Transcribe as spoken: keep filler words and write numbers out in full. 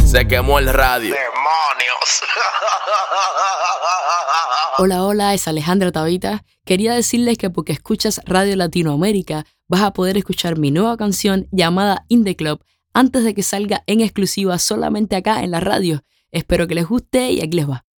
Se quemó el radio. ¡Demonios! Hola, hola, es Alejandra Tabita. Quería decirles que porque escuchas Radio Latinoamérica vas a poder escuchar mi nueva canción llamada In The Club antes de que salga en exclusiva solamente acá en la radio. Espero que les guste y aquí les va.